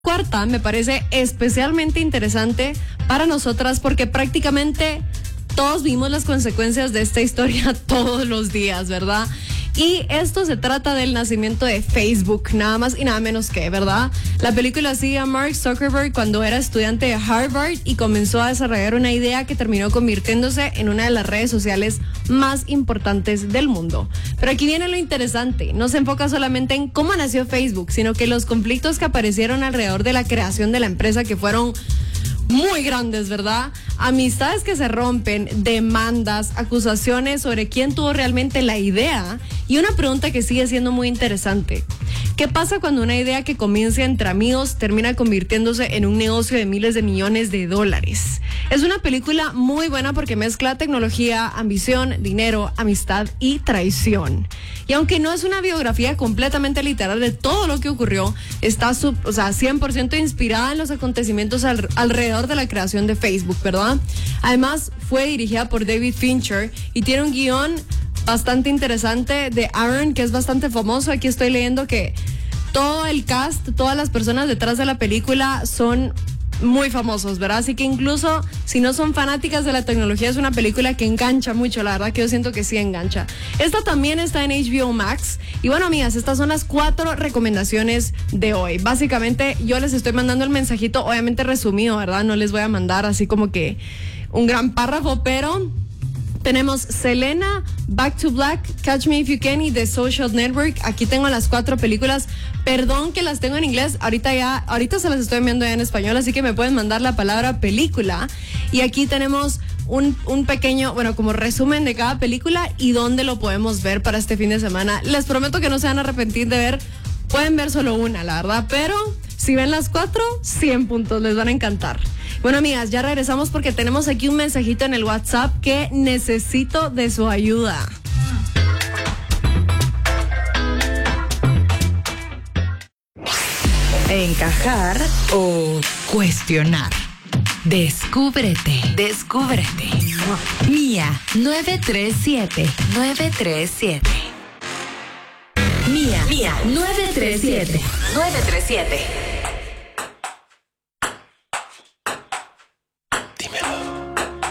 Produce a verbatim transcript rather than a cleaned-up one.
Cuarta me parece especialmente interesante para nosotras porque prácticamente todos vimos las consecuencias de esta historia todos los días, ¿verdad? Y esto se trata del nacimiento de Facebook, nada más y nada menos que, ¿verdad? La película sigue a Mark Zuckerberg cuando era estudiante de Harvard y comenzó a desarrollar una idea que terminó convirtiéndose en una de las redes sociales más importantes del mundo. Pero aquí viene lo interesante, no se enfoca solamente en cómo nació Facebook, sino que los conflictos que aparecieron alrededor de la creación de la empresa, que fueron muy grandes, ¿verdad? Amistades que se rompen, demandas, acusaciones sobre quién tuvo realmente la idea y una pregunta que sigue siendo muy interesante. ¿Qué pasa cuando una idea que comienza entre amigos termina convirtiéndose en un negocio de miles de millones de dólares? Es una película muy buena porque mezcla tecnología, ambición, dinero, amistad y traición. Y aunque no es una biografía completamente literal de todo lo que ocurrió, está sub, o sea, cien por ciento inspirada en los acontecimientos al, alrededor de la creación de Facebook, ¿verdad? Además, fue dirigida por David Fincher y tiene un guión bastante interesante de Aaron, que es bastante famoso. Aquí estoy leyendo que todo el cast, todas las personas detrás de la película son muy famosos, ¿verdad? Así que incluso si no son fanáticas de la tecnología, es una película que engancha mucho, la verdad que yo siento que sí engancha. Esta también está en H B O Max. Y bueno, amigas, estas son las cuatro recomendaciones de hoy. Básicamente yo les estoy mandando el mensajito, obviamente resumido, ¿verdad? No les voy a mandar así como que un gran párrafo, pero tenemos Selena, Back to Black, Catch Me If You Can y The Social Network. Aquí tengo las cuatro películas. Perdón que las tengo en inglés. Ahorita ya, ahorita se las estoy enviando ya en español, así que me pueden mandar la palabra película. Y aquí tenemos un, un pequeño, bueno, como resumen de cada película y dónde lo podemos ver para este fin de semana. Les prometo que no se van a arrepentir de ver. Pueden ver solo una, la verdad, pero si ven las cuatro, cien puntos, les van a encantar. Bueno, amigas, ya regresamos porque tenemos aquí un mensajito en el WhatsApp que necesito de su ayuda. Encajar o cuestionar. Descúbrete. Descúbrete. Mía nueve tres siete. nueve tres siete. Mía. Mía nueve tres siete. nueve tres siete.